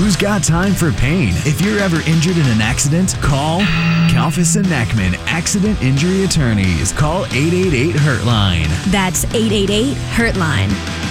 Who's got time for pain? If you're ever injured in an accident, call Kalfas and Neckman Accident Injury Attorneys. Call 888-HURT-LINE. That's 888-HURT-LINE.